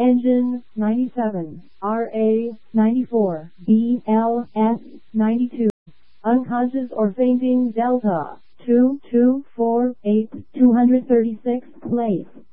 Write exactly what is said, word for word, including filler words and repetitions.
Engine, ninety-seven. R A, ninety-four. B L S, ninety-two. Unconscious or fainting, Delta, two two four eight, two hundred thirty-sixth place.